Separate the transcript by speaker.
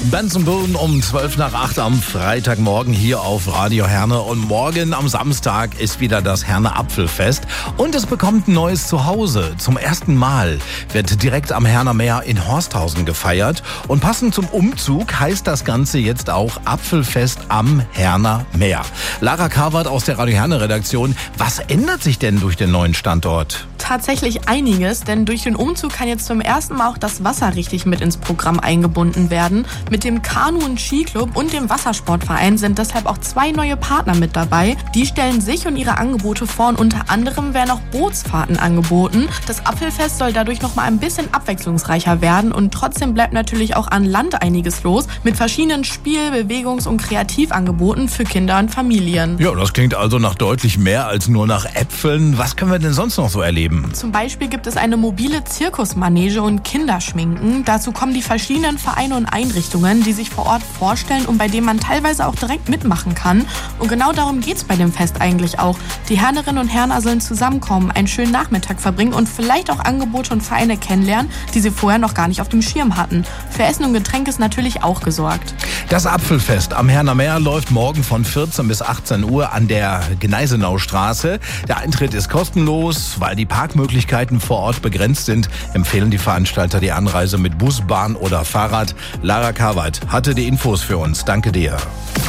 Speaker 1: Benson Boone um 7:12 am Freitagmorgen hier auf Radio Herne. Und morgen am Samstag ist wieder das Herne Apfelfest. Und es bekommt ein neues Zuhause. Zum ersten Mal wird direkt am Herner Meer in Horsthausen gefeiert. Und passend zum Umzug heißt das Ganze jetzt auch Apfelfest am Herner Meer. Lara Karwart aus der Radio Herne Redaktion. Was ändert sich denn durch den neuen Standort?
Speaker 2: Tatsächlich einiges, denn durch den Umzug kann jetzt zum ersten Mal auch das Wasser richtig mit ins Programm eingebunden werden. Mit dem Kanu- und Skiclub und dem Wassersportverein sind deshalb auch 2 neue Partner mit dabei. Die stellen sich und ihre Angebote vor und unter anderem werden auch Bootsfahrten angeboten. Das Apfelfest soll dadurch noch mal ein bisschen abwechslungsreicher werden und trotzdem bleibt natürlich auch an Land einiges los mit verschiedenen Spiel-, Bewegungs- und Kreativangeboten für Kinder und Familien.
Speaker 1: Ja, das klingt also nach deutlich mehr als nur nach Äpfeln. Was können wir denn sonst noch so erleben?
Speaker 2: Zum Beispiel gibt es eine mobile Zirkusmanege und Kinderschminken. Dazu kommen die verschiedenen Vereine und Einrichtungen, die sich vor Ort vorstellen und bei denen man teilweise auch direkt mitmachen kann. Und genau darum geht's bei dem Fest eigentlich auch. Die Hernerinnen und Herner sollen zusammenkommen, einen schönen Nachmittag verbringen und vielleicht auch Angebote und Vereine kennenlernen, die sie vorher noch gar nicht auf dem Schirm hatten. Für Essen und Getränke ist natürlich auch gesorgt.
Speaker 1: Das Apfelfest am Herner Meer läuft morgen von 14 bis 18 Uhr an der Gneisenaustraße. Der Eintritt ist kostenlos, weil die Parkmöglichkeiten vor Ort begrenzt sind, empfehlen die Veranstalter die Anreise mit Bus, Bahn oder Fahrrad. Lara Karwart hatte die Infos für uns. Danke dir.